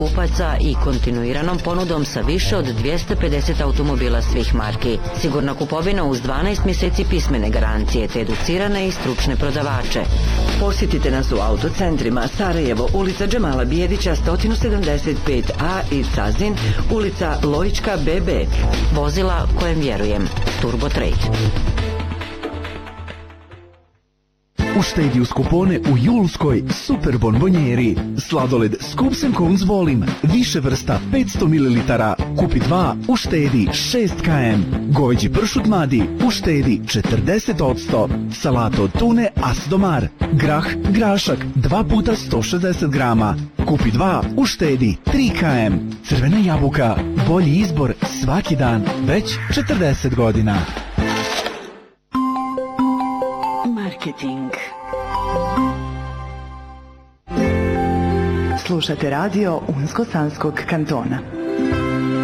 kupaca i kontinuiranom ponudom sa više od 250 automobila svih marki. Sigurna kupovina uz 12 mjeseci pismene garancije te educirane i stručne prodavače. Posjetite nas u autocentrima Sarajevo, ulica Džemala Bijedića 175A i Cazin, ulica Lojička BB. Vozila kojem vjerujem. Turbo Trade. Uštedi uz kupone u julskoj super bonbonjeri. Sladoled Scoops & Cones volim. Više vrsta 500 ml. Kupi 2, uštedi 6 km. Goveđi pršut madi, uštedi 40%. Salat od tune Asdomar. Grah, grašak 2 puta 160 grama. Kupi 2, uštedi 3 km. Crvena jabuka, bolji izbor svaki dan, već 40 godina. Marketing. Slušate radio Unsko-Sanskog kantona.